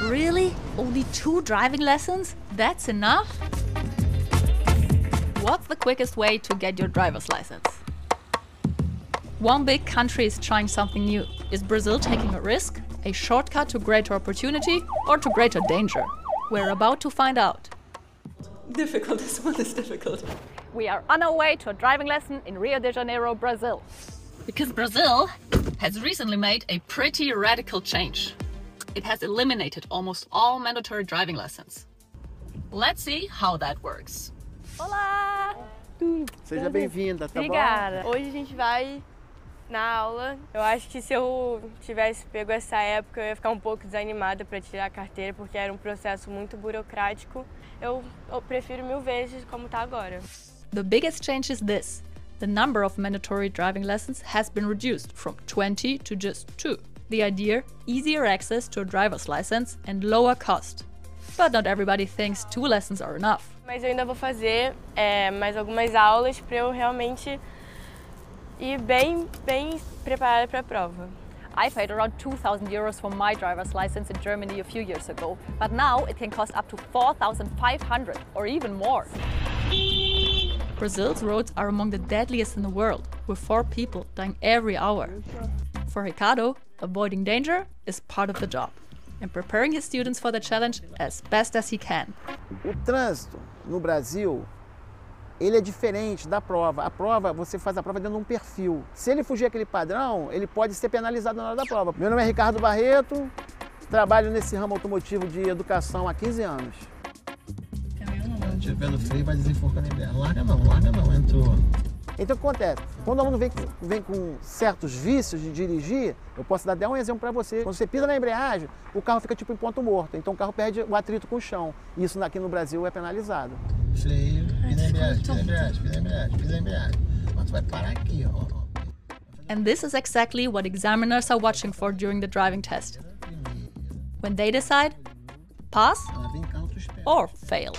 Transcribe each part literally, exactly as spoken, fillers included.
Really? Only two driving lessons? That's enough? What's the quickest way to get your driver's license? One big country is trying something new. Is Brazil taking a risk? A shortcut to greater opportunity or to greater danger? We're about to find out. Difficult, this one is difficult. We are on our way to a driving lesson in Rio de Janeiro, Brazil. Because Brazil has recently made a pretty radical change. It has eliminated almost all mandatory driving lessons. Let's see how that works. Olá! Seja bem-vinda, tá bom? Obrigada. Hoje a gente vai na aula. Eu acho que se eu tivesse pego essa época, eu ia ficar um pouco desanimada para tirar a carteira, porque era um processo muito burocrático. Eu, eu prefiro mil vezes como tá agora. The biggest change is this. The number of mandatory driving lessons has been reduced from twenty to just two. The idea, easier access to a driver's license and lower cost. But not everybody thinks two lessons are enough. Mas eu ainda vou fazer é, mais algumas aulas para eu realmente ir bem, bem preparada para a prova. I paid around two thousand euros for my driver's license in Germany a few years ago, but now it can cost up to four thousand five hundred or even more. Brazil's roads are among the deadliest in the world, with four people dying every hour. For Ricardo, avoiding danger is part of the job, and preparing his students for the challenge as best as he can. O trânsito no Brasil, ele é diferente da prova. A prova, você faz a prova dentro de um perfil. Se ele fugir aquele padrão, ele pode ser penalizado na hora da prova. Meu nome é Ricardo Barreto, trabalho nesse ramo automotivo de educação há quinze anos. Se tiver no freio, vai desenforcar a embreagem. Larga não, larga não, entrou. Então o que acontece? Quando o aluno vem, vem com certos vícios de dirigir, eu posso dar até um exemplo para você. Quando você pisa na embreagem, o carro fica tipo em ponto morto. Então o carro perde o atrito com o chão. Isso aqui no Brasil é penalizado. Freio, pisa na embreagem, pisa na embreagem, pisa na embreagem, pisa na embreagem. Mas tu vai parar aqui, ó. And this is exactly what examiners are watching for during the driving test. When they decide, pass or fail.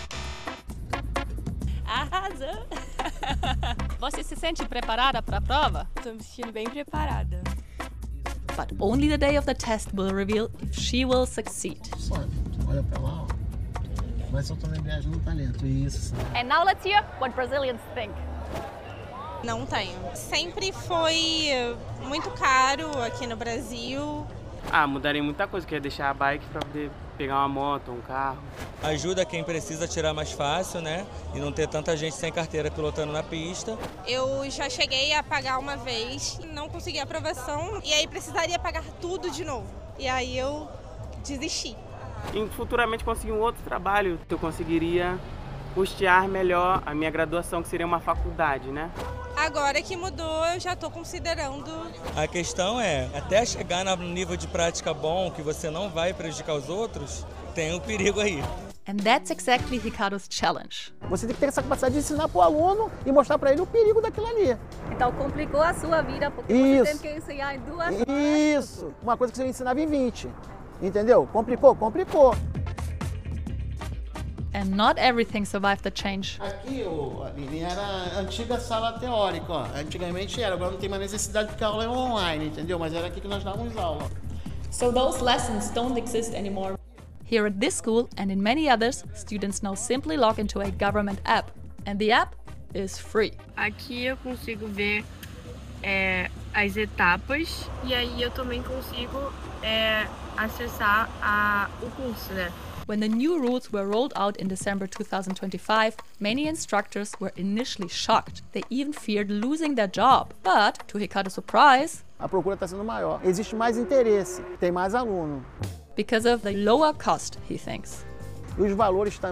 Arrasou! Você se sente preparada para a prova? Estou me sentindo bem preparada. But only the day of the test will reveal if she will succeed. Sabe, olha pra lá, ó. Vai soltando a embreagem no talento, isso. And now let's hear what Brazilians think. Não tenho. Sempre foi muito caro aqui no Brasil. Ah, mudaria muita coisa, queria deixar a bike para poder pegar uma moto, um carro. Ajuda quem precisa tirar mais fácil, né? E não ter tanta gente sem carteira pilotando na pista. Eu já cheguei a pagar uma vez, não consegui aprovação e aí precisaria pagar tudo de novo. E aí eu desisti. E futuramente conseguir um outro trabalho, que eu conseguiria custear melhor a minha graduação, que seria uma faculdade, né? Agora que mudou, eu já estou considerando. A questão é, até chegar no nível de prática bom, que você não vai prejudicar os outros, tem um perigo aí. And that's exactly Ricardo's challenge. Você tem que ter essa capacidade de ensinar para o aluno e mostrar para ele o perigo daquilo ali. Então complicou a sua vida, porque Isso. você teve que ensinar em duas horas. Isso! Uma coisa que você ensinava em vinte. Entendeu? Complicou? Complicou. And not everything survived the change. Aqui, ô, Aline, era a antiga sala teórica, ó. Antigamente era, agora não tem mais necessidade porque a aula é online, entendeu? Mas era aqui que nós dávamos aula. So those lessons don't exist anymore. Here at this school and in many others, students now simply log into a government app. And the app is free. Aqui eu consigo ver é, as etapas e aí eu também consigo é, acessar a, o curso, né? When the new rules were rolled out in December two thousand twenty-five, many instructors were initially shocked. They even feared losing their job. But, to Ricardo's surprise, a procura está sendo maior. Existe mais interesse, tem mais aluno. Because of the lower cost, he thinks. E os valores também.